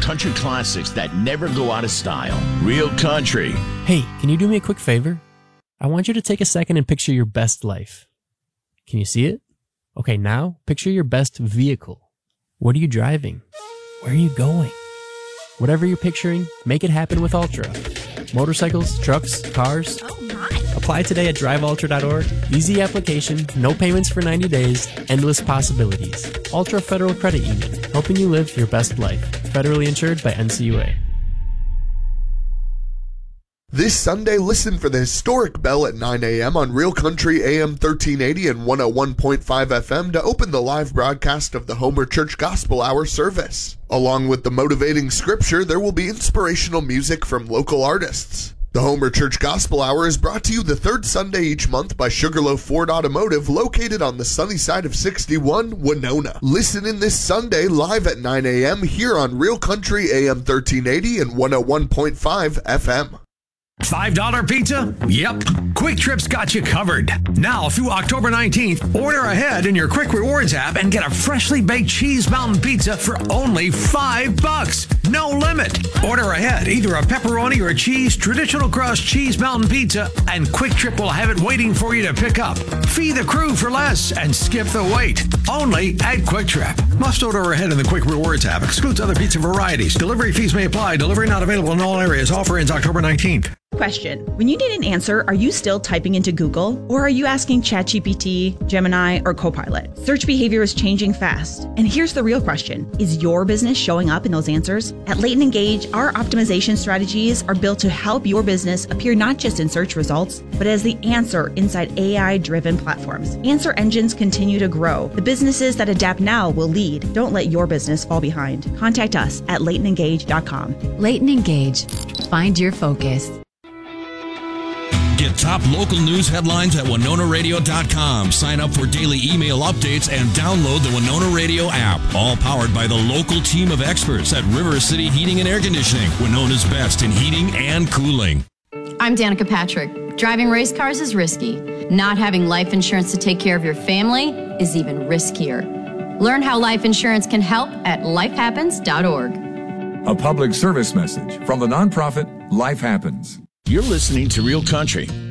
country classics that never go out of style. Real Country. Hey, can you do me a quick favor? I want you to take a second and picture your best life. Can you see it? Okay, now picture your best vehicle. What are you driving? Where are you going? Whatever you're picturing, make it happen with Ultra. Motorcycles, trucks, cars. Oh my! Apply today at driveultra.org. Easy application, no payments for 90 days, endless possibilities. Ultra Federal Credit Union, helping you live your best life. Federally insured by NCUA. This Sunday, listen for the historic bell at 9 a.m. on Real Country AM 1380 and 101.5 FM to open the live broadcast of the Homer Church Gospel Hour service. Along with the motivating scripture, there will be inspirational music from local artists. The Homer Church Gospel Hour is brought to you the third Sunday each month by Sugarloaf Ford Automotive, located on the sunny side of 61, Winona. Listen in this Sunday live at 9 a.m. here on Real Country AM 1380 and 101.5 FM. $5 pizza? Yep. Quick Trip's got you covered. Now through October 19th, order ahead in your Quick Rewards app and get a freshly baked cheese mountain pizza for only $5. No limit. Order ahead either a pepperoni or a cheese traditional crust cheese mountain pizza, and Quick Trip will have it waiting for you to pick up. Feed the crew for less and skip the wait. Only at Quick Trip. Must order ahead in the Quick Rewards app. Excludes other pizza varieties. Delivery fees may apply. Delivery not available in all areas. Offer ends October 19th. Question. When you need an answer, are you still typing into Google, or are you asking ChatGPT, Gemini, or Copilot? Search behavior is changing fast. And here's the real question. Is your business showing up in those answers? At Leighton Engage, our optimization strategies are built to help your business appear not just in search results, but as the answer inside AI-driven platforms. Answer engines continue to grow. The businesses that adapt now will lead. Don't let your business fall behind. Contact us at LeightonEngage.com. Leighton Engage. Find your focus. Get top local news headlines at WinonaRadio.com. Sign up for daily email updates and download the Winona Radio app. All powered by the local team of experts at River City Heating and Air Conditioning, Winona's best in heating and cooling. I'm Danica Patrick. Driving race cars is risky. Not having life insurance to take care of your family is even riskier. Learn how life insurance can help at lifehappens.org. A public service message from the nonprofit Life Happens. You're listening to Real Country